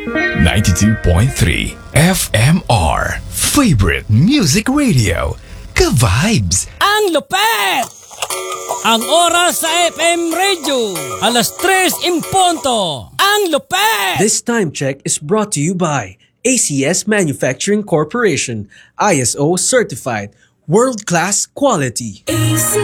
92.3 FMR Favorite Music Radio. Ka-vibes! Ang lupet! Ang oras sa FM Radio, alas 3:00. Ang lupet! This time check is brought to you by ACS Manufacturing Corporation, ISO certified, world-class quality.